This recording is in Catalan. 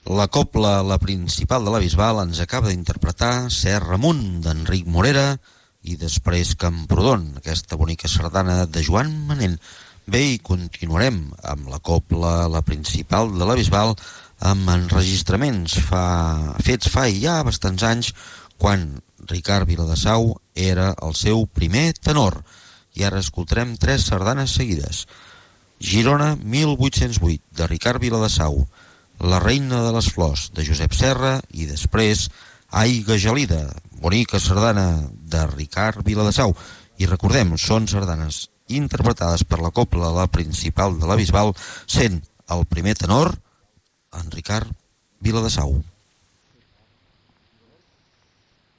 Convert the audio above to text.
La cobla, la principal de la Bisbal, ens acaba d'interpretar Serra Amunt, d'Enric Morera, i després Camprodon, aquesta bonica sardana de Joan Manent. Bé, i continuarem amb la cobla, la principal de la Bisbal, amb enregistraments fets fa ja bastants anys, quan Ricard Viladesau era el seu primer tenor. I ara escoltarem 3 sardanes seguides. Girona 1808, de Ricard Viladesau, La reina de les flors, de Josep Serra, i després Aiga gelida, bonica sardana de Ricard Viladesau. I recordem, són sardanes interpretades per la cobla, la principal de la Bisbal, sent el primer tenor en Ricard Viladesau.